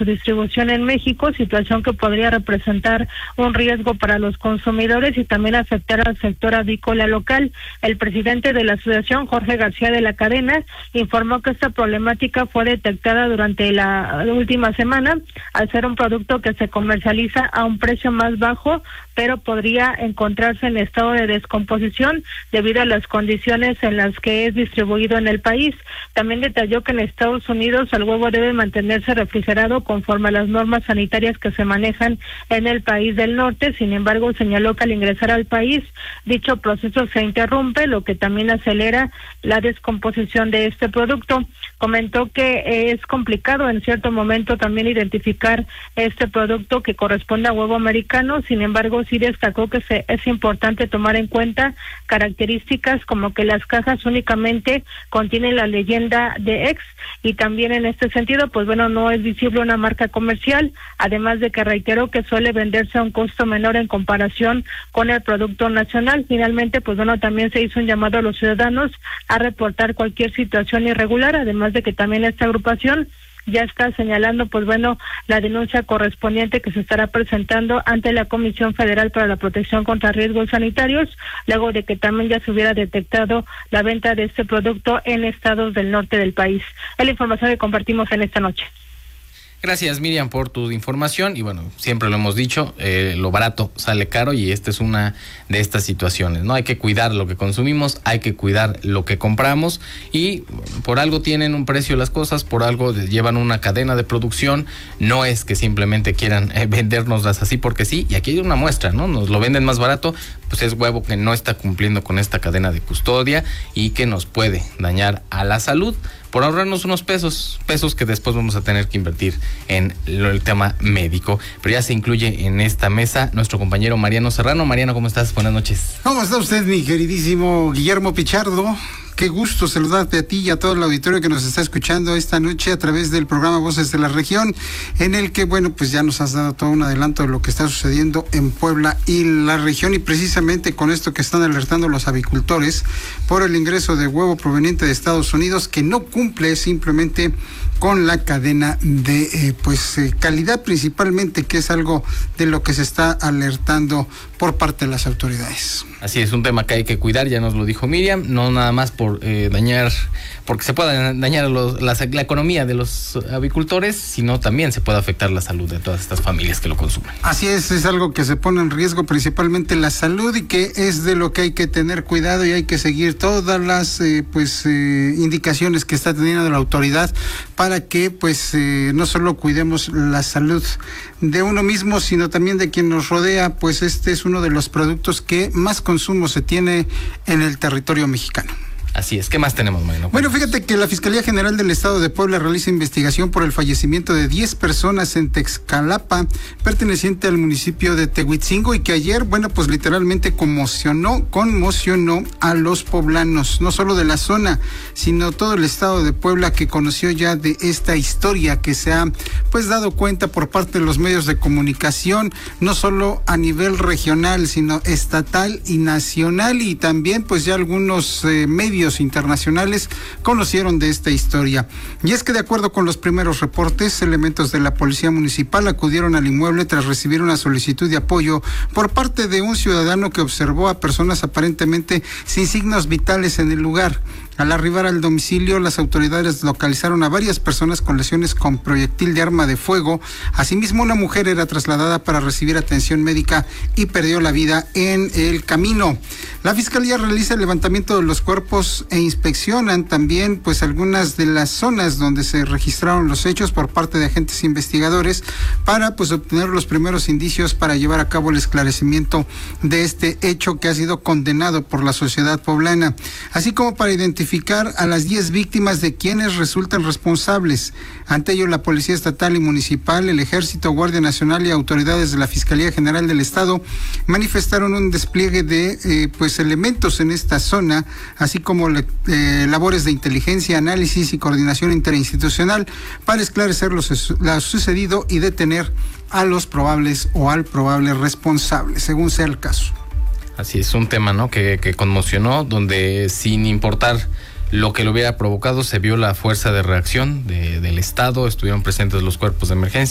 su distribución en México, situación que podría representar un riesgo para los consumidores y también afectar al sector avícola local. El presidente de la asociación, Jorge García de la Cadena, informó que esta problemática fue detectada durante la última semana al ser un producto que se comercializa a un precio más bajo, pero podría encontrarse en estado de descomposición debido a las condiciones en las que es distribuido en el país. También detalló que en Estados Unidos el huevo debe mantenerse refrigerado conforme a las normas sanitarias que se manejan en el país del norte. Sin embargo, señaló que al ingresar al país, dicho proceso se interrumpe, lo que también acelera la descomposición de este producto. Comentó que es complicado en cierto momento también identificar este producto que corresponde a huevo americano. Sin embargo, sí destacó que es importante tomar en cuenta características como que las cajas únicamente contienen la leyenda de ex, y también en este sentido, pues bueno, no es visible una marca comercial, además de que reiteró que suele venderse a un costo menor en comparación con el producto nacional. Finalmente, pues bueno, también se hizo un llamado a los ciudadanos a reportar cualquier situación irregular, además de que también esta agrupación ya está señalando, pues bueno, la denuncia correspondiente que se estará presentando ante la Comisión Federal para la Protección contra Riesgos Sanitarios, luego de que también ya se hubiera detectado la venta de este producto en estados del norte del país. Es la información que compartimos en esta noche. Gracias, Miriam, por tu información. Y bueno, siempre lo hemos dicho, lo barato sale caro, y esta es una de estas situaciones, ¿no? Hay que cuidar lo que consumimos, hay que cuidar lo que compramos, y por algo tienen un precio las cosas, por algo llevan una cadena de producción. No es que simplemente quieran vendérnoslas así porque sí, y aquí hay una muestra, ¿no? Nos lo venden más barato, pues es huevo que no está cumpliendo con esta cadena de custodia y que nos puede dañar a la salud por ahorrarnos unos pesos que después vamos a tener que invertir en el tema médico. Pero ya se incluye en esta mesa nuestro compañero Mariano Serrano. Mariano, ¿cómo estás? Buenas noches. ¿Cómo está usted, mi queridísimo Guillermo Pichardo? Qué gusto saludarte a ti y a todo el auditorio que nos está escuchando esta noche a través del programa Voces de la Región, en el que, bueno, pues ya nos has dado todo un adelanto de lo que está sucediendo en Puebla y la región, y precisamente con esto que están alertando los avicultores por el ingreso de huevo proveniente de Estados Unidos, que no cumple simplemente con la cadena de calidad principalmente, que es algo de lo que se está alertando por parte de las autoridades. Así es, un tema que hay que cuidar, ya nos lo dijo Miriam, no nada más por dañar, porque se pueda dañar la economía de los avicultores, sino también se puede afectar la salud de todas estas familias que lo consumen. Así es algo que se pone en riesgo, principalmente la salud, y que es de lo que hay que tener cuidado, y hay que seguir todas las indicaciones que está teniendo la autoridad para que no solo cuidemos la salud de uno mismo, sino también de quien nos rodea, pues este es uno de los productos que más consumo se tiene en el territorio mexicano. Así es, ¿qué más tenemos, Mariano? Bueno, fíjate que la Fiscalía General del Estado de Puebla realiza investigación por el fallecimiento de 10 personas en Texcalapa, perteneciente al municipio de Tehuitzingo, y que ayer, pues literalmente conmocionó a los poblanos, no solo de la zona, sino todo el Estado de Puebla, que conoció ya de esta historia que se ha, dado cuenta por parte de los medios de comunicación, no solo a nivel regional, sino estatal y nacional, y también, ya algunos medios internacionales conocieron de esta historia. Y es que, de acuerdo con los primeros reportes, elementos de la Policía Municipal acudieron al inmueble tras recibir una solicitud de apoyo por parte de un ciudadano que observó a personas aparentemente sin signos vitales en el lugar. Al arribar al domicilio, las autoridades localizaron a varias personas con lesiones con proyectil de arma de fuego. Asimismo, una mujer era trasladada para recibir atención médica y perdió la vida en el camino. La Fiscalía realiza el levantamiento de los cuerpos e inspeccionan también algunas de las zonas donde se registraron los hechos por parte de agentes investigadores para obtener los primeros indicios para llevar a cabo el esclarecimiento de este hecho que ha sido condenado por la sociedad poblana, así como para identificar a las 10 víctimas de quienes resultan responsables. Ante ello, la Policía Estatal y Municipal, el Ejército, Guardia Nacional y autoridades de la Fiscalía General del Estado manifestaron un despliegue de elementos en esta zona, así como labores de inteligencia, análisis y coordinación interinstitucional para esclarecer lo sucedido y detener a los probables o al probable responsable, según sea el caso. Así es, un tema, ¿no?, que conmocionó, donde sin importar lo que lo hubiera provocado, se vio la fuerza de reacción del Estado, estuvieron presentes los cuerpos de emergencia.